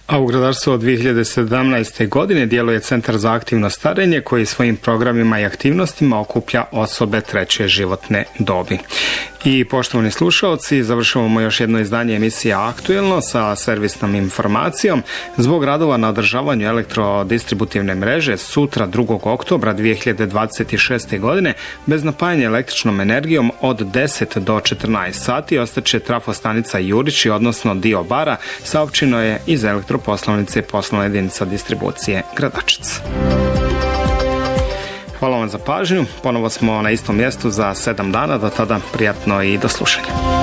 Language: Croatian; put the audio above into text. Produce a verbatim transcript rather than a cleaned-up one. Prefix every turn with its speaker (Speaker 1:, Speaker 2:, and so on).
Speaker 1: A u Gradarstvu od dvije hiljade sedamnaeste. godine djeluje Centar za aktivno starenje koji svojim programima i aktivnostima okuplja osobe treće životne dobi. I poštovani slušalci, završavamo još jedno izdanje emisije Aktuelno sa servisnom informacijom. Zbog radova na održavanju elektrodistributivne mreže sutra drugog oktobra dvije hiljade dvadeset šeste. godine bez napajanja električnom energijom od deset do četrnaest sati ostaće trafostanica Jurići, odnosno dio bara, saopćeno je iz elektroposlovnice poslovna jedinica distribucije Gradačac. Hvala vam za pažnju. Ponovo smo na istom mjestu za sedam dana. Do tada prijatno i do slušanja.